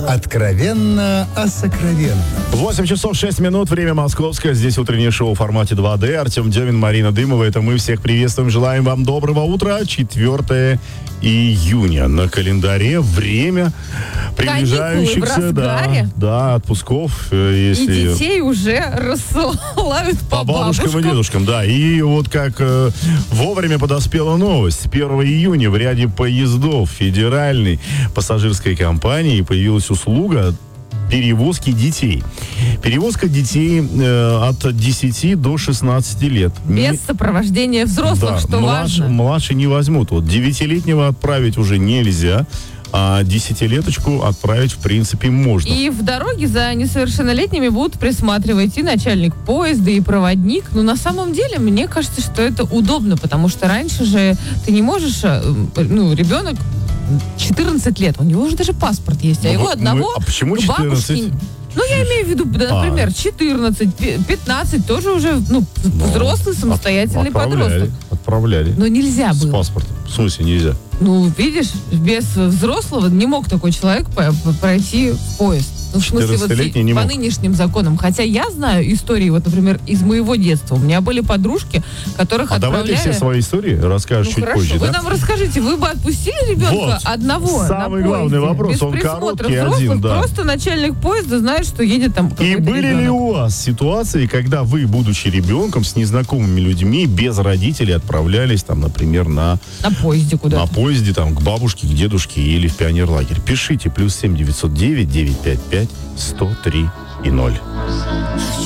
Откровенно о сокровенном. 8 часов 6 минут, время московское. Здесь утреннее шоу в формате 2D. Артем Демин, Марина Дымова. Это мы всех приветствуем. Желаем вам доброго утра. 4 июня на календаре. Время приближающихся отпусков. Если... И детей уже рассылают по бабушкам и дедушкам, да. И вот как вовремя подоспела новость. С 1 июня в ряде поездов федеральной пассажирской компании появилась услуга перевозки детей. Перевозка детей от 10 до 16 лет. Без сопровождения взрослых, что важно. Младше не возьмут. Вот 9-летнего отправить уже нельзя, а 10-леточку отправить, в принципе, можно. И в дороге за несовершеннолетними будут присматривать и начальник поезда, и проводник. Но на самом деле, мне кажется, что это удобно, потому что раньше же ты не можешь, ребенок 14 лет, у него уже даже паспорт есть, а его одного... А почему 14? Я имею в виду, например, 14, 15, тоже уже, взрослый самостоятельный подросток. Отправляли. Но нельзя было. С паспортом. В смысле нельзя? Видишь, без взрослого не мог такой человек пройти в поезд. В смысле, по нынешним законам. Хотя я знаю истории, например, из моего детства. У меня были подружки, которых отправляли... давай ты все свои истории расскажешь чуть позже. Вы нам расскажите, вы бы отпустили ребенка одного самый главный вопрос, без он короткий один, да. Просто начальник поезда знает, что едет там какой-то И были ребенок. ли у вас ситуации, когда вы, будучи ребенком, с незнакомыми людьми, без родителей отправлялись, например, на поезде куда-то? На поезде, к бабушке, к дедушке или в пионерлагерь? Пишите, +7 909 955 103 и 0.